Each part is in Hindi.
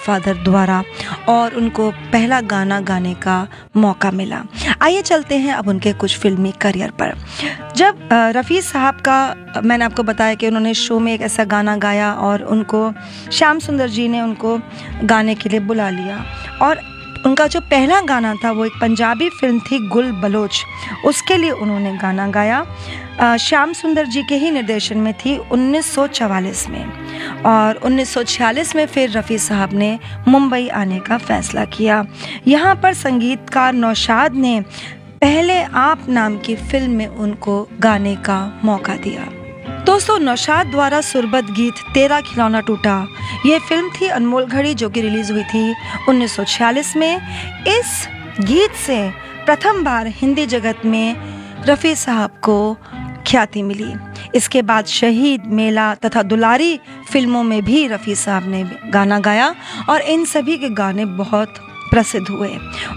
गॉडफादर द्वारा और उनको पहला गाना गाने का मौका मिला। आइए चलते हैं अब उनके कुछ फिल्मी करियर पर। जब रफ़ी साहब का मैंने आपको बताया कि उन्होंने शो में एक ऐसा गाना गाया और उनको श्याम सुंदर जी ने उनको गाने के लिए बुला लिया, और उनका जो पहला गाना था वो एक पंजाबी फिल्म थी गुल बलोच, उसके लिए उन्होंने गाना गाया। श्याम सुंदर जी के ही निर्देशन में थी 1944 में, और 1946 में फिर रफ़ी साहब ने मुंबई आने का फैसला किया। यहाँ पर संगीतकार नौशाद ने पहले आप नाम की फिल्म में उनको गाने का मौका दिया। दोस्तों, नौशाद द्वारा सुरबद्ध गीत तेरा खिलौना टूटा, ये फिल्म थी अनमोल घड़ी जो कि रिलीज हुई थी 1946 में। इस गीत से प्रथम बार हिंदी जगत में रफ़ी साहब को ख्याति मिली। इसके बाद शहीद, मेला तथा दुलारी फिल्मों में भी रफ़ी साहब ने गाना गाया और इन सभी के गाने बहुत प्रसिद्ध हुए।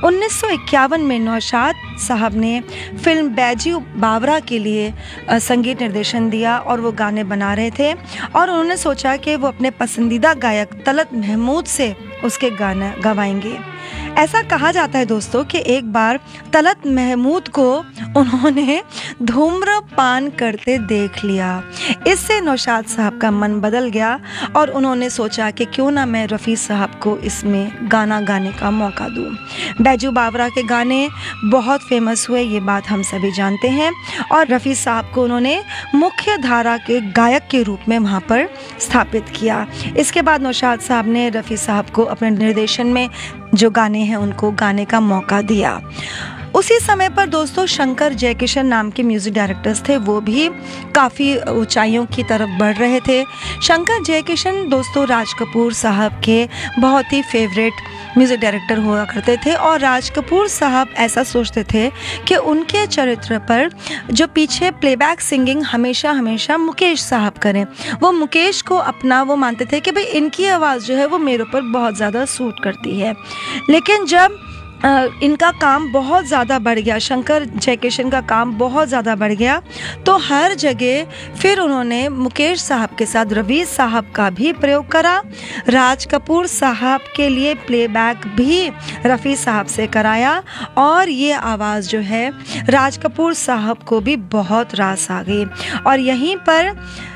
1951 में नौशाद साहब ने फिल्म बैजू बावरा के लिए संगीत निर्देशन दिया और वो गाने बना रहे थे, और उन्होंने सोचा कि वो अपने पसंदीदा गायक तलत महमूद से उसके गाना गवाएंगे। ऐसा कहा जाता है दोस्तों कि एक बार तलत महमूद को उन्होंने धूम्रपान करते देख लिया। इससे नौशाद साहब का मन बदल गया और उन्होंने सोचा कि क्यों ना मैं रफ़ी साहब को इसमें गाना गाने का मौका दूं। बैजू बावरा के गाने बहुत फेमस हुए, ये बात हम सभी जानते हैं, और रफ़ी साहब को उन्होंने मुख्य धारा के गायक के रूप में वहाँ पर स्थापित किया। इसके बाद नौशाद साहब ने रफ़ी साहब को अपने निर्देशन में जो गाने हैं उनको गाने का मौका दिया। उसी समय पर दोस्तों शंकर जयकिशन नाम के म्यूज़िक डायरेक्टर्स थे, वो भी काफ़ी ऊंचाइयों की तरफ बढ़ रहे थे। शंकर जयकिशन दोस्तों राज कपूर साहब के बहुत ही फेवरेट म्यूज़िक डायरेक्टर हुआ करते थे, और राज कपूर साहब ऐसा सोचते थे कि उनके चरित्र पर जो पीछे प्लेबैक सिंगिंग हमेशा मुकेश साहब करें। वो मुकेश को अपना वो मानते थे कि भाई इनकी आवाज़ जो है वो मेरे ऊपर बहुत ज़्यादा सूट करती है। लेकिन जब इनका काम बहुत ज़्यादा बढ़ गया, शंकर जयकिशन का काम बहुत ज़्यादा बढ़ गया, तो हर जगह फिर उन्होंने मुकेश साहब के साथ रफ़ी साहब का भी प्रयोग करा। राज कपूर साहब के लिए प्लेबैक भी रफ़ी साहब से कराया, और ये आवाज़ जो है राज कपूर साहब को भी बहुत रास आ गई। और यहीं पर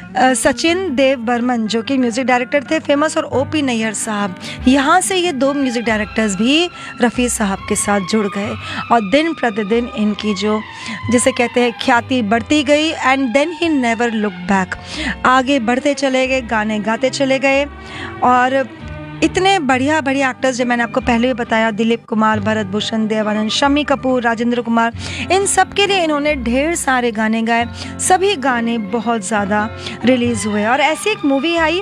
सचिन देव बर्मन जो कि म्यूज़िक डायरेक्टर थे फेमस, और ओपी नैयर साहब, यहाँ से ये दो म्यूज़िक डायरेक्टर्स भी रफ़ी साहब के साथ जुड़ गए, और दिन प्रतिदिन इनकी जो जिसे कहते हैं ख्याति बढ़ती गई। And then he never look back, आगे बढ़ते चले गए, गाने गाते चले गए, और इतने बढ़िया एक्टर्स जो मैंने आपको पहले भी बताया, दिलीप कुमार, भरत भूषण, देवानंद, शम्मी कपूर, राजेंद्र कुमार, इन सब के लिए इन्होंने ढेर सारे गाने गाए। सभी गाने बहुत ज़्यादा रिलीज़ हुए, और ऐसी एक मूवी आई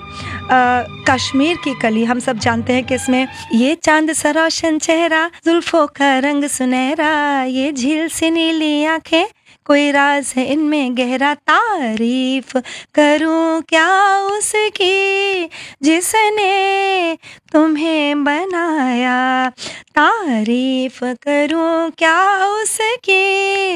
कश्मीर की कली, हम सब जानते हैं कि इसमें ये चांद सा रोशन चेहरा, जुल्फों का रंग सुनहरा, ये झील सी नीली आंखें, कोई राज है इनमें गहरा, तारीफ करूं क्या उसकी जिसने तुम्हें बनाया, तारीफ करूं क्या उसकी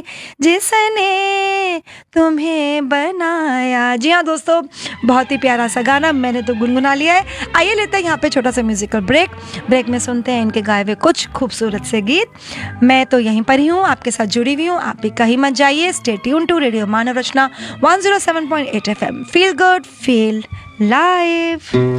जिसने तुम्हें बनाया। जी हाँ दोस्तों, बहुत ही प्यारा सा गाना मैंने तो गुनगुना लिया है। आइए लेते हैं यहाँ पे छोटा सा म्यूजिकल ब्रेक में सुनते हैं इनके गाए हुए कुछ खूबसूरत से गीत। मैं तो यहीं पर ही हूँ, आपके साथ जुड़ी हुई हूँ, आप भी कहीं मत जाइए। Stay tune to radio Manav Rachna 107.8 FM। Feel good, feel live.